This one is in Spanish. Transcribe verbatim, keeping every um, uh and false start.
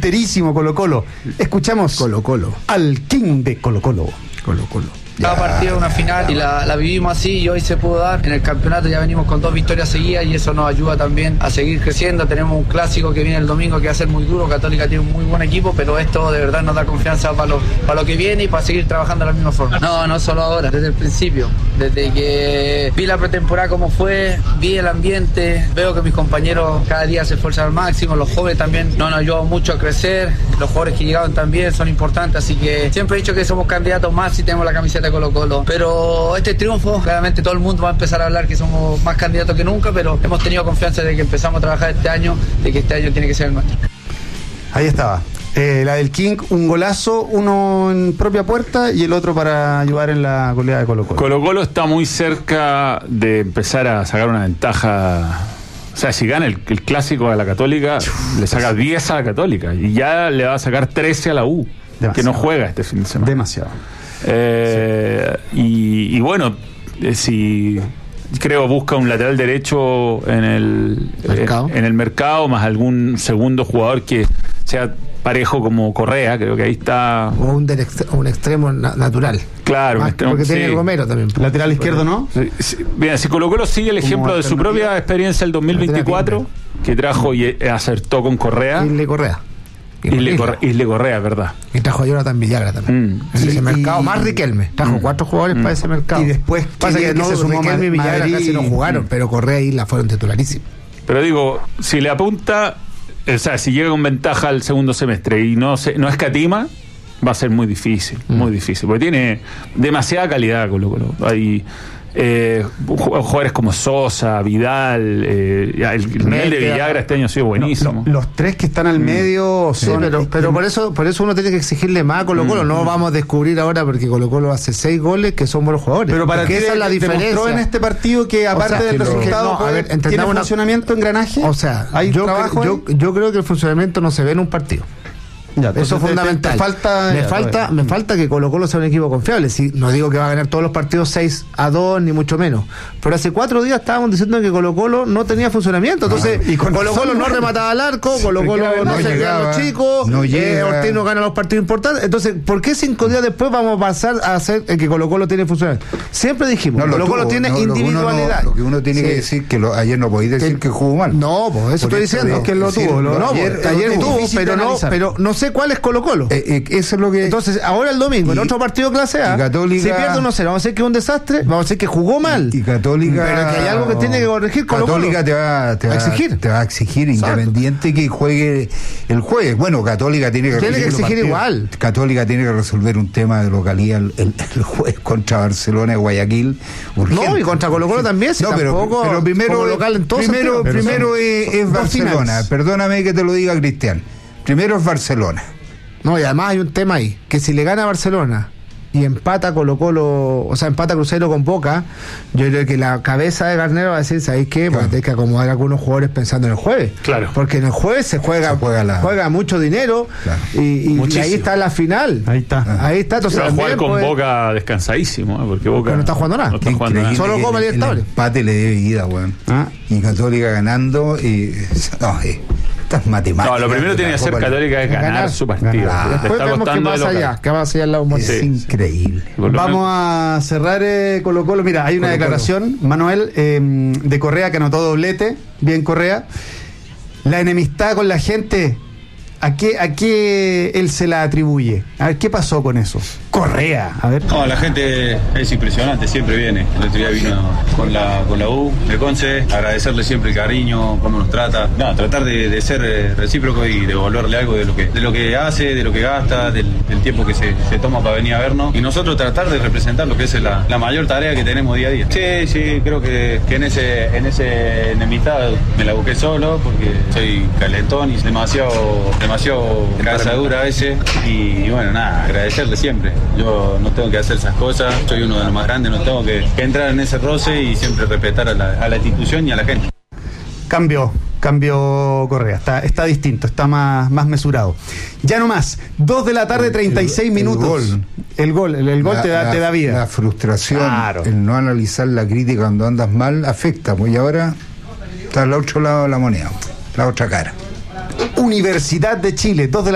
punterísimo Colo Colo. Escuchamos Colo Colo al King de Colo Colo. Colo Colo. Cada partido es una final y la, la vivimos así y hoy se pudo dar. En el campeonato ya venimos con dos victorias seguidas y eso nos ayuda también a seguir creciendo. Tenemos un clásico que viene el domingo que va a ser muy duro. Católica tiene un muy buen equipo, pero esto de verdad nos da confianza para lo, para lo que viene y para seguir trabajando de la misma forma. No, no solo ahora, desde el principio. Desde que vi la pretemporada como fue, vi el ambiente, veo que mis compañeros cada día se esfuerzan al máximo, los jóvenes también nos han ayudado mucho a crecer, los jugadores que llegaron también son importantes, así que siempre he dicho que somos candidatos más si tenemos la camiseta de Colo Colo, pero este triunfo, claramente todo el mundo va a empezar a hablar que somos más candidatos que nunca, pero hemos tenido confianza de que empezamos a trabajar este año, de que este año tiene que ser el nuestro. Ahí estaba. Eh, la del King, un golazo, uno en propia puerta y el otro para ayudar en la goleada de Colo Colo. Colo Colo está muy cerca de empezar a sacar una ventaja. O sea, si gana el, el clásico a la Católica, Uf, le saca diez a la Católica y ya le va a sacar trece a la U, demasiado, que no juega este fin de semana. Demasiado. Eh, sí. y, y bueno, eh, si creo busca un lateral derecho en el mercado, eh, en el mercado, más algún segundo jugador que sea parejo como Correa, creo que ahí está. O un, del ext- un extremo na- natural. Claro, Más, extremo, porque sí. tiene Romero también. Lateral izquierdo, ¿no? Sí, sí. Bien, si Colo Colo sigue el ejemplo de su propia experiencia del dos mil veinticuatro, que trajo y acertó con Correa. Isle Correa. Isle Correa, Isle Correa, ¿verdad? Y trajo a Jonathan Villagra también. Mm. Ese Y- mercado, y- más Riquelme. Trajo mm. cuatro jugadores mm. para ese mercado. Y después pasa que, que no, se sumó Riquelme y Villagra Madrid, casi no jugaron, mm. pero Correa y Isla fueron titularísimos. Pero digo, si le apunta, o sea, si llega con ventaja al segundo semestre y no se, no escatima, va a ser muy difícil, mm. muy difícil, porque tiene demasiada calidad Colo Colo. Hay eh, jugadores como Sosa, Vidal, eh, el nivel de Villagra este año ha sido buenísimo. Lo, lo, los tres que están al medio sí, son... pero, pero por eso por eso uno tiene que exigirle más a Colo Colo. Mm. No vamos a descubrir ahora porque Colo Colo hace seis goles que son buenos jugadores. Pero para que esa es la diferencia. Demostró en este partido que aparte o sea, del que resultado no, puede, ver, tiene una, funcionamiento, engranaje. O sea, ¿hay yo, trabajo yo, yo creo que el funcionamiento no se ve en un partido. Ya, eso es fundamental. Te, te falta, me, ya, falta, me falta que Colo Colo sea un equipo confiable. Si, no digo que va a ganar todos los partidos seis a dos, ni mucho menos. Pero hace cuatro días estábamos diciendo que Colo Colo no tenía funcionamiento. Entonces, ah, y con Colo Colo no remataba al arco, Colo Colo no, no se quedaban los chicos, no eh, Ortiz no gana los partidos importantes. Entonces, ¿por qué cinco días después vamos a pasar a hacer eh, que Colo Colo tiene funcionamiento? Siempre dijimos, no, Colo Colo tiene no, individualidad. Lo que uno, lo que uno tiene sí. que decir, que lo, ayer no podéis decir que, que jugó mal. No, pues eso estoy diciendo. Que lo tuvo. No, ayer tuvo, pero no, pero no sé cuál es Colo Colo. Eh, eh, eso es lo que... Entonces, ahora el domingo, y, en otro partido clase A, Católica, si pierde uno cero, vamos a decir que es un desastre, vamos a decir que jugó mal. Y Católica... Pero que hay algo que tiene que corregir Colo Colo. Católica te va, te va a exigir. Te va a exigir, Exacto. Independiente que juegue el jueves. Bueno, Católica tiene que... Tiene que exigir igual. Católica tiene que resolver un tema de localidad el, el, el jueves contra Barcelona y Guayaquil. Urgente. No, y contra Colo Colo también, si no, tampoco, pero, pero primero, local en todo primero, primero es, es Barcelona. Finales. Perdóname que te lo diga, Cristian. Primero es Barcelona. No, y además hay un tema ahí, que si le gana a Barcelona y empata Colo Colo, o sea, empata Cruzeiro con Boca, yo creo que la cabeza de Garnero va a decir, ¿sabéis qué? Claro. Pues hay que acomodar a algunos jugadores pensando en el jueves. Claro. Porque en el jueves se juega, se juega, la... juega mucho dinero, claro. y, y, y ahí está la final. Ahí está. Ah. Ahí está. Entonces, va a jugar con puede... Boca descansadísimo, ¿eh? Porque Boca no está jugando nada. No está jugando nada. Solo Copa Libertadores. El empate le debe vida, weón. ¿Ah? Y Católica ganando, y... no, eh. Estas matemáticas. No, lo primero tiene que hacer Católica es ganar, ganar su partido. Ganar. Después está vemos qué pasa allá, qué pasa allá al lado. Es sí. increíble. Vamos a cerrar eh, Colo Colo. Mira, hay una Colo declaración, Colo. Manuel, eh, de Correa, que anotó doblete. Bien, Correa. La enemistad con la gente, ¿a qué, a qué él se la atribuye? A ver, ¿qué pasó con eso? Correa, a ver. No, la gente es impresionante, siempre viene. El otro día vino con la, con la U de Conce, agradecerle siempre el cariño, cómo nos trata. No, tratar de, de ser recíproco y devolverle algo de lo que, de lo que hace, de lo que gasta, del, del tiempo que se, se toma para venir a vernos. Y nosotros tratar de representar lo que es la, la mayor tarea que tenemos día a día. Sí, sí, creo que, que en ese en ese enemistad me la busqué solo porque soy calentón y demasiado, demasiado cabezadura a veces. Y, y bueno, nada, agradecerle siempre. Yo no tengo que hacer esas cosas, soy uno de los más grandes, no tengo que, que entrar en ese roce y siempre respetar a la, a la institución y a la gente. Cambió, cambió Correa, está, está distinto, está más, más mesurado. Ya no más, dos de la tarde, treinta y seis minutos. El gol, el gol, el, el gol la, te, da, la, te da vida. La frustración, claro. El no analizar la crítica cuando andas mal, afecta, pues y ahora está al otro lado de la moneda, la otra cara. Universidad de Chile, dos de la